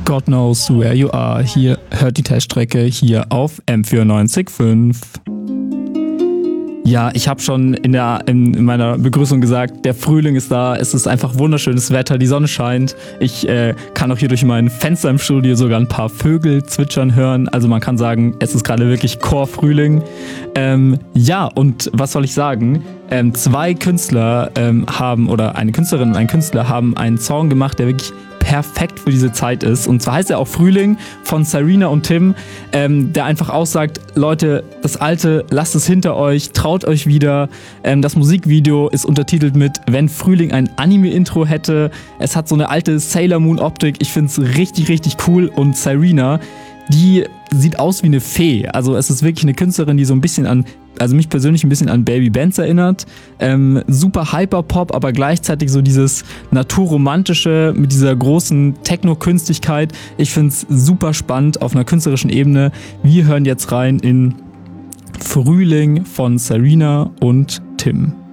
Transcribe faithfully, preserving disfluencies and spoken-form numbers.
God knows where you are. Hier hört die Teststrecke hier auf M vierundneunzig Komma fünf. Ja, ich habe schon in, der, in, in meiner Begrüßung gesagt, der Frühling ist da, es ist einfach wunderschönes Wetter, die Sonne scheint. Ich äh, kann auch hier durch mein Fenster im Studio sogar ein paar Vögel zwitschern hören. Also man kann sagen, es ist gerade wirklich Chorfrühling. Ähm, ja, und was soll ich sagen? Ähm, zwei Künstler ähm, haben, oder eine Künstlerin und ein Künstler haben einen Song gemacht, der wirklich perfekt für diese Zeit ist. Und zwar heißt er auch Frühling von Serena und Tim, ähm, der einfach aussagt, Leute, das Alte, lasst es hinter euch, traut euch wieder. Ähm, das Musikvideo ist untertitelt mit Wenn Frühling ein Anime-Intro hätte. Es hat so eine alte Sailor Moon-Optik. Ich finde es richtig, richtig cool. Und Serena, die sieht aus wie eine Fee. Also es ist wirklich eine Künstlerin, die so ein bisschen an, also mich persönlich ein bisschen an Baby Benz erinnert. Ähm, super Hyperpop, aber gleichzeitig so dieses Naturromantische mit dieser großen Techno-Künstlichkeit. Ich finde es super spannend auf einer künstlerischen Ebene. Wir hören jetzt rein in Frühling von Serena und Tim.